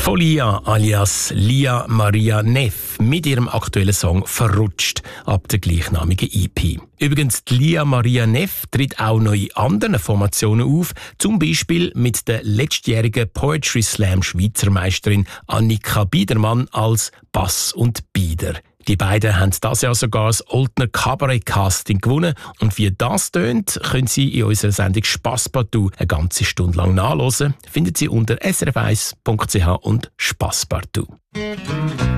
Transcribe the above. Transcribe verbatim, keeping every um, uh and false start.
Von Lia alias Lia Maria Neff mit ihrem aktuellen Song «Verrutscht» ab der gleichnamigen E P. Übrigens, die Lia Maria Neff tritt auch noch in anderen Formationen auf, zum Beispiel mit der letztjährigen Poetry Slam Schweizer Meisterin Annika Biedermann als Bass und Bieder. Die beiden haben das Jahr sogar das Oldner Cabaret Casting gewonnen. Und wie das tönt, können Sie in unserer Sendung «Spasspartout» eine ganze Stunde lang nachhören. Findet Sie unter s r f eins punkt c h und «Spasspartout».